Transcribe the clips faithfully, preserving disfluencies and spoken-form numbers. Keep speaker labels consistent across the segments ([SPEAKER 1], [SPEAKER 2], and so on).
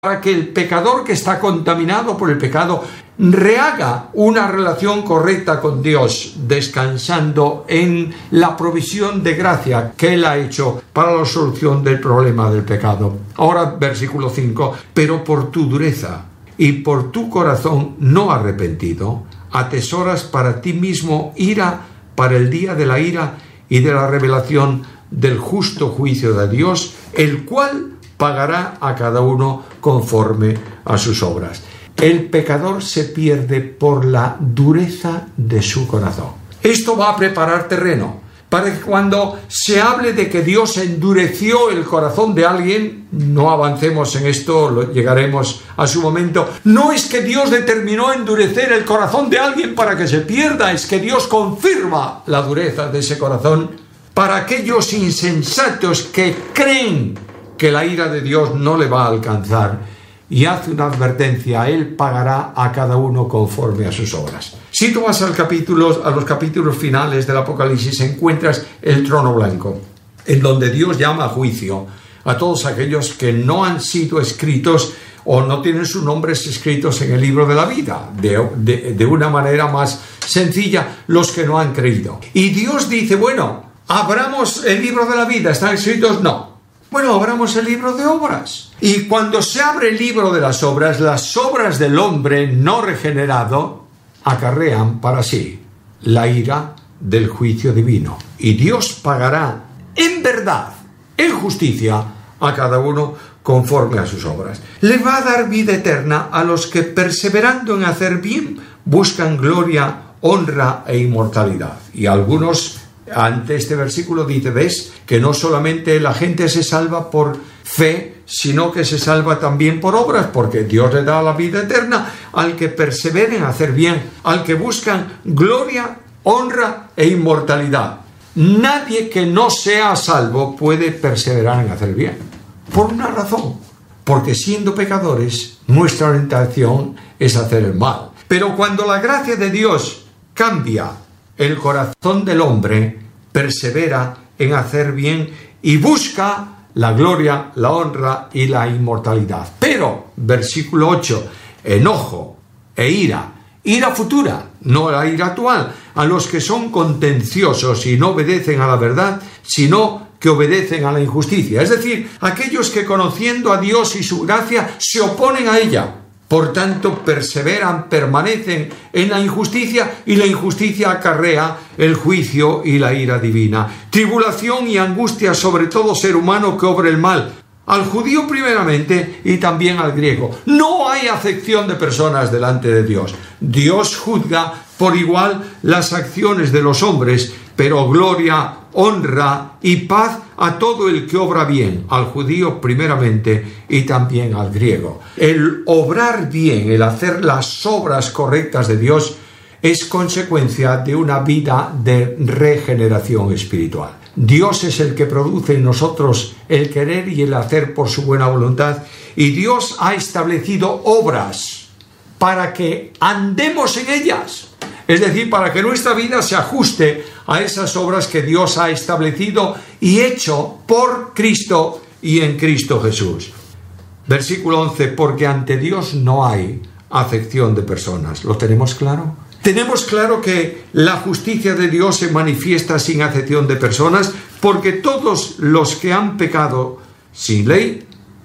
[SPEAKER 1] para que el pecador que está contaminado por el pecado rehaga una relación correcta con Dios, descansando en la provisión de gracia que Él ha hecho para la solución del problema del pecado. Ahora, versículo cinco, pero por tu dureza y por tu corazón no arrepentido, atesoras para ti mismo ira para el día de la ira y de la revelación del justo juicio de Dios, el cual pagará a cada uno conforme a sus obras. El pecador se pierde por la dureza de su corazón. Esto va a preparar terreno para que cuando se hable de que Dios endureció el corazón de alguien, no avancemos en esto, lo llegaremos a su momento. No es que Dios determinó endurecer el corazón de alguien para que se pierda, es que Dios confirma la dureza de ese corazón para aquellos insensatos que creen que la ira de Dios no le va a alcanzar, y hace una advertencia: Él pagará a cada uno conforme a sus obras. Si tú vas al capítulo, a los capítulos finales del Apocalipsis, encuentras el trono blanco, en donde Dios llama a juicio a todos aquellos que no han sido escritos o no tienen sus nombres escritos en el libro de la vida, de, de, de una manera más sencilla, los que no han creído. Y Dios dice: bueno, abramos el libro de la vida, ¿están escritos? No. Bueno, abramos el libro de obras. Y cuando se abre el libro de las obras, las obras del hombre no regenerado acarrean para sí la ira del juicio divino. Y Dios pagará en verdad, en justicia, a cada uno conforme a sus obras. Le va a dar vida eterna a los que, perseverando en hacer bien, buscan gloria, honra e inmortalidad. Y algunos, ante este versículo, dice: ves que no solamente la gente se salva por fe, sino que se salva también por obras, porque Dios le da la vida eterna al que persevere en hacer bien, al que buscan gloria, honra e inmortalidad. Nadie que no sea salvo puede perseverar en hacer bien, por una razón: porque siendo pecadores, nuestra orientación es hacer el mal. Pero cuando la gracia de Dios cambia el corazón del hombre, persevera en hacer bien y busca la gloria, la honra y la inmortalidad. Pero, versículo ocho, enojo e ira, ira futura, no la ira actual, a los que son contenciosos y no obedecen a la verdad, sino que obedecen a la injusticia. Es decir, aquellos que, conociendo a Dios y su gracia, se oponen a ella. Por tanto, perseveran, permanecen en la injusticia, y la injusticia acarrea el juicio y la ira divina. Tribulación y angustia sobre todo ser humano que obre el mal, al judío primeramente y también al griego. No hay acepción de personas delante de Dios. Dios juzga por igual las acciones de los hombres, pero gloria, honra y paz a todo el que obra bien, al judío primeramente y también al griego. El obrar bien, el hacer las obras correctas de Dios, es consecuencia de una vida de regeneración espiritual. Dios es el que produce en nosotros el querer y el hacer por su buena voluntad, y Dios ha establecido obras para que andemos en ellas. Es decir, para que nuestra vida se ajuste a esas obras que Dios ha establecido y hecho por Cristo y en Cristo Jesús. Versículo once, porque ante Dios no hay acepción de personas. ¿Lo tenemos claro? Tenemos claro que la justicia de Dios se manifiesta sin acepción de personas, porque todos los que han pecado sin ley,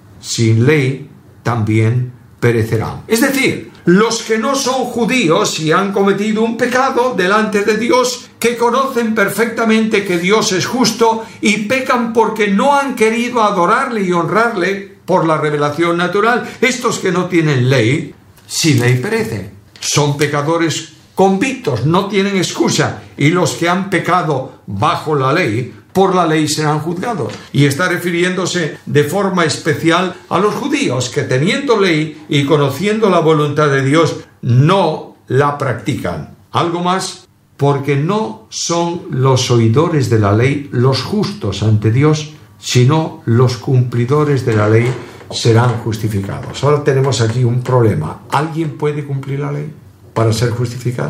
[SPEAKER 1] sin ley también perecerán. Es decir, los que no son judíos y han cometido un pecado delante de Dios, que conocen perfectamente que Dios es justo y pecan porque no han querido adorarle y honrarle por la revelación natural, estos que no tienen ley, sin ley perecen. Son pecadores convictos, no tienen excusa, y los que han pecado bajo la ley, por la ley serán juzgados. Y está refiriéndose de forma especial a los judíos que, teniendo ley y conociendo la voluntad de Dios, no la practican. Algo más, porque no son los oidores de la ley los justos ante Dios, sino los cumplidores de la ley serán justificados. Ahora tenemos aquí un problema. ¿Alguien puede cumplir la ley para ser justificado?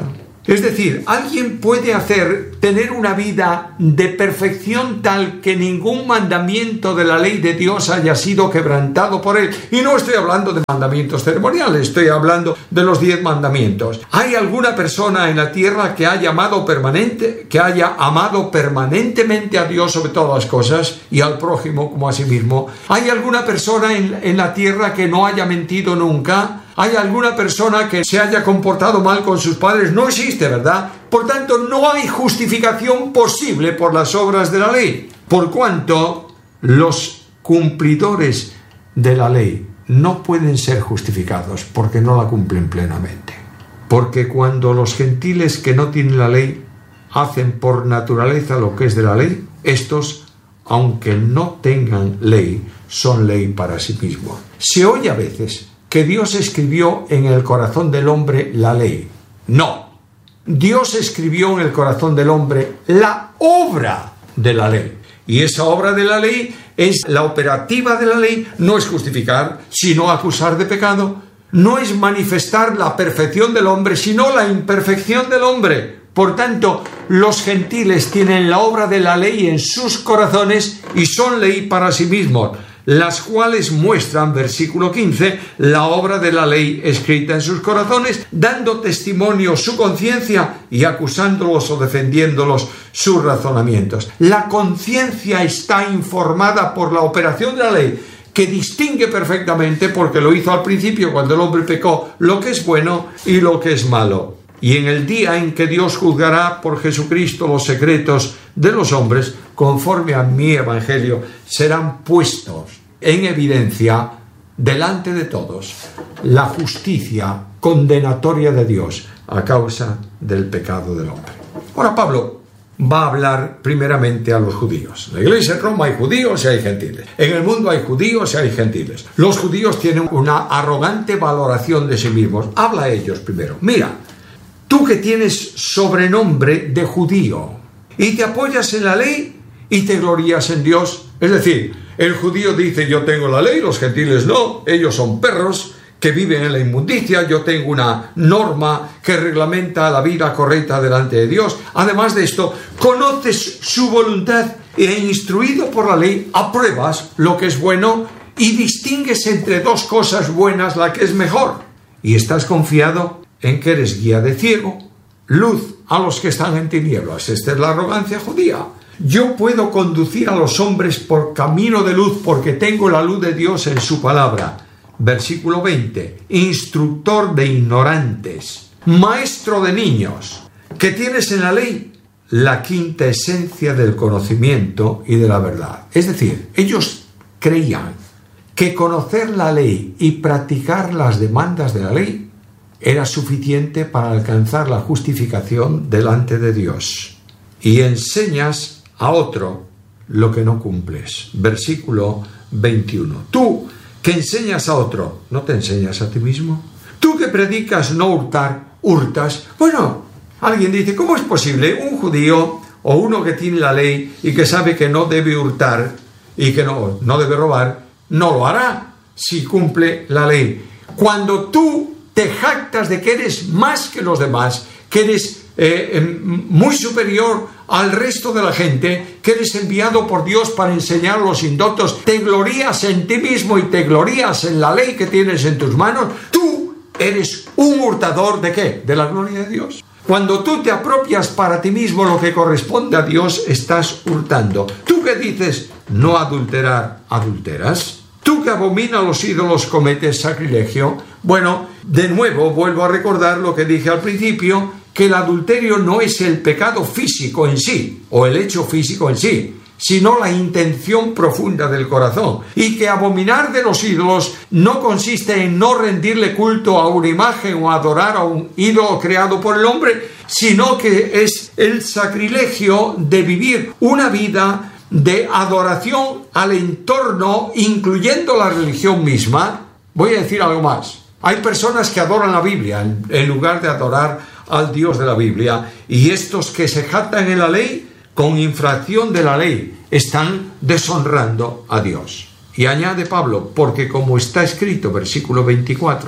[SPEAKER 1] Es decir, alguien puede hacer, tener una vida de perfección tal que ningún mandamiento de la ley de Dios haya sido quebrantado por él. Y no estoy hablando de mandamientos ceremoniales, estoy hablando de los diez mandamientos. ¿Hay alguna persona en la tierra que haya amado permanente, que haya amado permanentemente a Dios sobre todas las cosas y al prójimo como a sí mismo? ¿Hay alguna persona en, en la tierra que no haya mentido nunca? ¿Hay alguna persona que se haya comportado mal con sus padres? No existe, ¿verdad? Por tanto, no hay justificación posible por las obras de la ley, por cuanto los cumplidores de la ley no pueden ser justificados porque no la cumplen plenamente. Porque cuando los gentiles que no tienen la ley hacen por naturaleza lo que es de la ley, estos, aunque no tengan ley, son ley para sí mismos. Se oye a veces que Dios escribió en el corazón del hombre la ley. No. Dios escribió en el corazón del hombre la obra de la ley. Y esa obra de la ley es la operativa de la ley, no es justificar, sino acusar de pecado. No es manifestar la perfección del hombre, sino la imperfección del hombre. Por tanto, los gentiles tienen la obra de la ley en sus corazones y son ley para sí mismos, las cuales muestran, versículo quince, la obra de la ley escrita en sus corazones, dando testimonio su conciencia y acusándolos o defendiéndolos sus razonamientos. La conciencia está informada por la operación de la ley, que distingue perfectamente, porque lo hizo al principio cuando el hombre pecó, lo que es bueno y lo que es malo. Y en el día en que Dios juzgará por Jesucristo los secretos de los hombres, conforme a mi evangelio, serán puestos en evidencia delante de todos la justicia condenatoria de Dios a causa del pecado del hombre. Ahora Pablo va a hablar primeramente a los judíos. En la iglesia de Roma hay judíos y hay gentiles. En el mundo hay judíos y hay gentiles. Los judíos tienen una arrogante valoración de sí mismos. Habla a ellos primero. Mira, tú que tienes sobrenombre de judío y te apoyas en la ley y te glorías en Dios. Es decir, el judío dice yo tengo la ley, los gentiles no, ellos son perros que viven en la inmundicia, yo tengo una norma que reglamenta la vida correcta delante de Dios. Además de esto, conoces su voluntad e instruido por la ley, apruebas lo que es bueno y distingues entre dos cosas buenas la que es mejor. Y estás confiado en que eres guía de ciego, luz a los que están en tinieblas. Esta es la arrogancia judía. Yo puedo conducir a los hombres por camino de luz porque tengo la luz de Dios en su palabra. Versículo veinte. Instructor de ignorantes, maestro de niños, que tienes en la ley la quinta esencia del conocimiento y de la verdad. Es decir, ellos creían que conocer la ley y practicar las demandas de la ley era suficiente para alcanzar la justificación delante de Dios. Y enseñas a otro lo que no cumples. Versículo veintiuno. Tú que enseñas a otro, ¿no te enseñas a ti mismo? Tú que predicas no hurtar, hurtas. Bueno, alguien dice, ¿cómo es posible un judío o uno que tiene la ley y que sabe que no debe hurtar y que no, no debe robar, no lo hará si cumple la ley? Cuando tú te jactas de que eres más que los demás, que eres eh, muy superior al resto de la gente, que eres enviado por Dios para enseñar a los indoctos, te glorías en ti mismo y te glorías en la ley que tienes en tus manos, tú eres un hurtador ¿de qué? De la gloria de Dios. Cuando tú te apropias para ti mismo lo que corresponde a Dios, estás hurtando. Tú que dices no adulterar, adulteras. Tú que abominas los ídolos, cometes sacrilegio. Bueno, de nuevo vuelvo a recordar lo que dije al principio, que el adulterio no es el pecado físico en sí, o el hecho físico en sí, sino la intención profunda del corazón. Y que abominar de los ídolos no consiste en no rendirle culto a una imagen o adorar a un ídolo creado por el hombre, sino que es el sacrilegio de vivir una vida de adoración al entorno, incluyendo la religión misma. Voy a decir algo más. Hay personas que adoran la Biblia en, en lugar de adorar al Dios de la Biblia, y estos que se jactan en la ley, con infracción de la ley, están deshonrando a Dios. Y añade Pablo, porque como está escrito, versículo veinticuatro,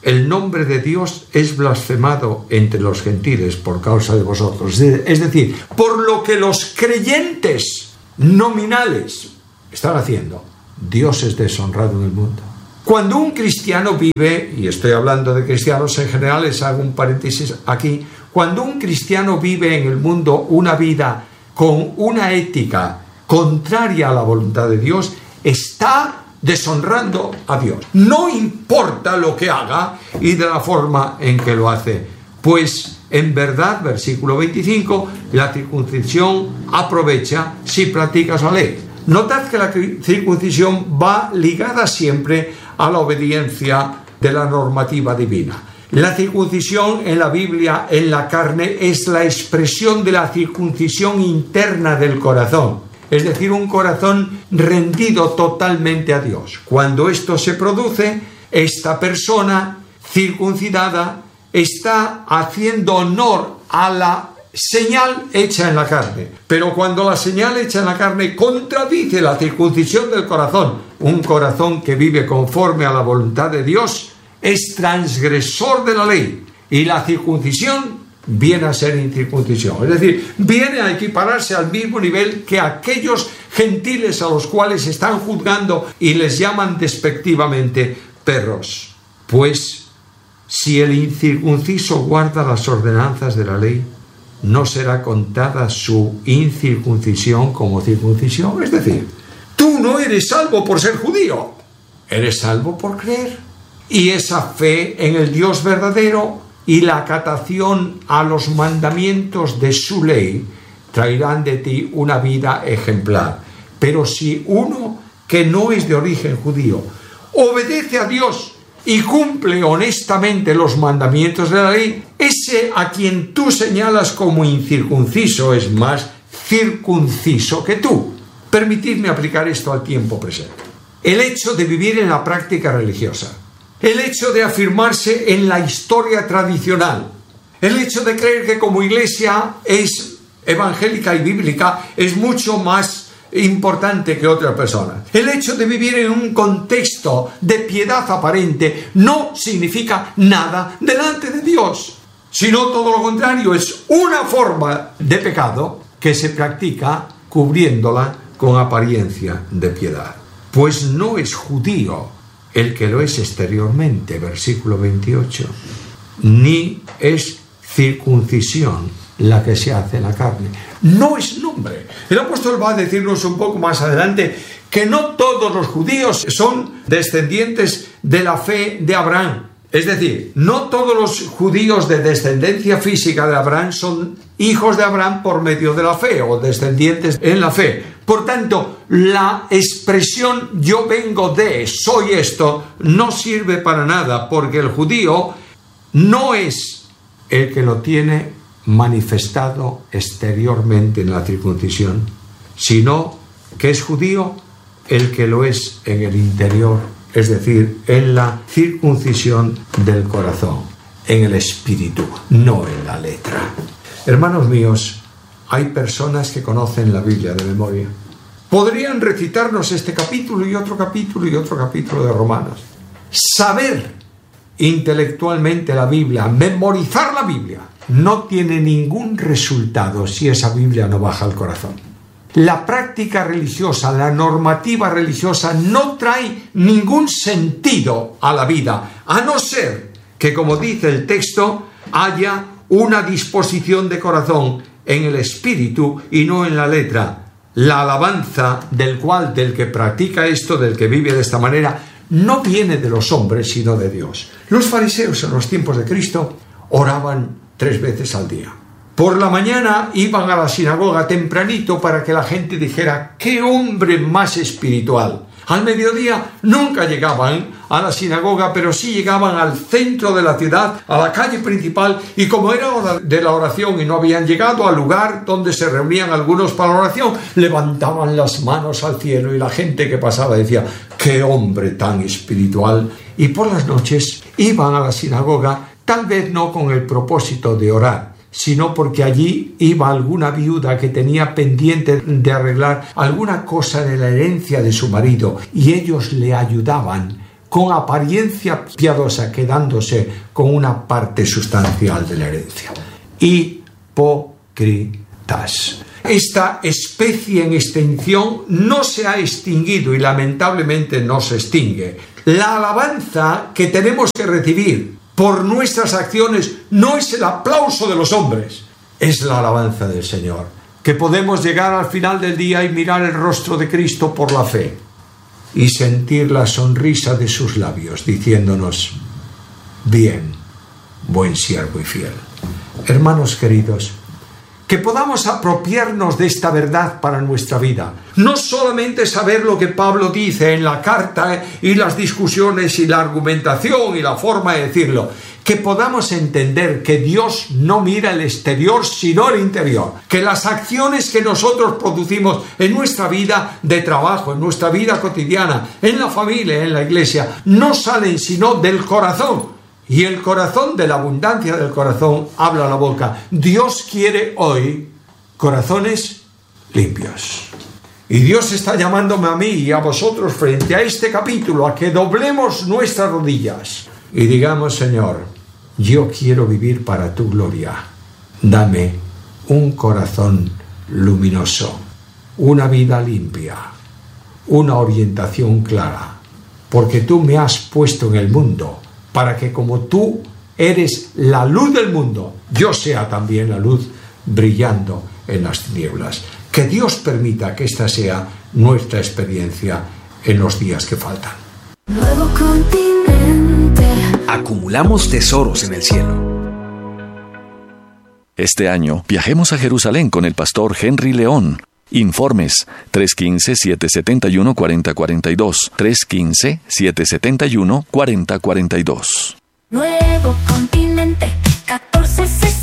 [SPEAKER 1] el nombre de Dios es blasfemado entre los gentiles por causa de vosotros. Es decir, por lo que los creyentes nominales están haciendo, Dios es deshonrado en el mundo. Cuando un cristiano vive, y estoy hablando de cristianos en general, les hago un paréntesis aquí, cuando un cristiano vive en el mundo una vida con una ética contraria a la voluntad de Dios, está deshonrando a Dios. No importa lo que haga y de la forma en que lo hace, pues en verdad, versículo veinticinco, la circuncisión aprovecha si practicas la ley. Notad que la circuncisión va ligada siempre a la obediencia de la normativa divina. La circuncisión en la Biblia, en la carne, es la expresión de la circuncisión interna del corazón. Es decir, un corazón rendido totalmente a Dios. Cuando esto se produce, esta persona circuncidada está haciendo honor a la señal hecha en la carne. Pero cuando la señal hecha en la carne contradice la circuncisión del corazón, un corazón que vive conforme a la voluntad de Dios es transgresor de la ley. Y la circuncisión viene a ser incircuncisión, es decir, viene a equipararse al mismo nivel que aquellos gentiles a los cuales están juzgando y les llaman despectivamente perros. Pues si el incircunciso guarda las ordenanzas de la ley, no será contada su incircuncisión como circuncisión. Es decir, tú no eres salvo por ser judío, eres salvo por creer. Y esa fe en el Dios verdadero y la acatación a los mandamientos de su ley traerán de ti una vida ejemplar. Pero si uno que no es de origen judío obedece a Dios y cumple honestamente los mandamientos de la ley, ese a quien tú señalas como incircunciso es más circunciso que tú. Permitidme aplicar esto al tiempo presente. El hecho de vivir en la práctica religiosa, el hecho de afirmarse en la historia tradicional, el hecho de creer que como iglesia es evangélica y bíblica es mucho más importante que otra persona. El hecho de vivir en un contexto de piedad aparente no significa nada delante de Dios, sino todo lo contrario, es una forma de pecado que se practica cubriéndola con apariencia de piedad. Pues no es judío el que lo es exteriormente, versículo veintiocho, ni es circuncisión la que se hace en la carne. No es nombre. El apóstol va a decirnos un poco más adelante que no todos los judíos son descendientes de la fe de Abraham. Es decir, no todos los judíos de descendencia física de Abraham son hijos de Abraham por medio de la fe o descendientes en la fe. Por tanto, la expresión yo vengo de, soy esto, no sirve para nada, porque el judío no es el que lo tiene manifestado exteriormente en la circuncisión, sino que es judío el que lo es en el interior, es decir, en la circuncisión del corazón, en el espíritu, no en la letra. Hermanos míos, hay personas que conocen la Biblia de memoria. Podrían recitarnos este capítulo y otro capítulo y otro capítulo de Romanos. Saber intelectualmente la Biblia, memorizar la Biblia, no tiene ningún resultado si esa Biblia no baja al corazón. La práctica religiosa, la normativa religiosa no trae ningún sentido a la vida, a no ser que, como dice el texto, haya una disposición de corazón en el espíritu y no en la letra. La alabanza del cual, del que practica esto, del que vive de esta manera, no viene de los hombres, sino de Dios. Los fariseos en los tiempos de Cristo oraban tres veces al día. Por la mañana iban a la sinagoga tempranito para que la gente dijera ¡qué hombre más espiritual! Al mediodía nunca llegaban a la sinagoga, pero sí llegaban al centro de la ciudad, a la calle principal, y como era hora de la oración y no habían llegado al lugar donde se reunían algunos para la oración, levantaban las manos al cielo y la gente que pasaba decía ¡qué hombre tan espiritual! Y por las noches iban a la sinagoga, tal vez no con el propósito de orar, sino porque allí iba alguna viuda que tenía pendiente de arreglar alguna cosa de la herencia de su marido, y ellos le ayudaban con apariencia piadosa, quedándose con una parte sustancial de la herencia. Hipócritas. Esta especie en extinción no se ha extinguido y lamentablemente no se extingue. La alabanza que tenemos que recibir por nuestras acciones no es el aplauso de los hombres, es la alabanza del Señor. Que podemos llegar al final del día y mirar el rostro de Cristo por la fe y sentir la sonrisa de sus labios diciéndonos: bien, buen siervo y fiel. Hermanos queridos, que podamos apropiarnos de esta verdad para nuestra vida. No solamente saber lo que Pablo dice en la carta y las discusiones y la argumentación y la forma de decirlo. Que podamos entender que Dios no mira el exterior sino el interior. Que las acciones que nosotros producimos en nuestra vida de trabajo, en nuestra vida cotidiana, en la familia, en la iglesia, no salen sino del corazón. Y el corazón, de la abundancia del corazón, habla la boca. Dios quiere hoy corazones limpios. Y Dios está llamándome a mí y a vosotros frente a este capítulo a que doblemos nuestras rodillas y digamos: Señor, yo quiero vivir para tu gloria. Dame un corazón luminoso, una vida limpia, una orientación clara, porque tú me has puesto en el mundo para que, como tú eres la luz del mundo, yo sea también la luz brillando en las tinieblas. Que Dios permita que esta sea nuestra experiencia en los días que faltan.
[SPEAKER 2] Nuevo continente.
[SPEAKER 3] Acumulamos tesoros en el cielo.
[SPEAKER 4] Este año viajemos a Jerusalén con el pastor Henry León. Informes tres uno cinco, siete siete uno, cuatro cero cuatro dos, tres uno cinco, siete siete uno, cuatro cero cuatro dos.
[SPEAKER 2] Nuevo continente, catorce sesenta.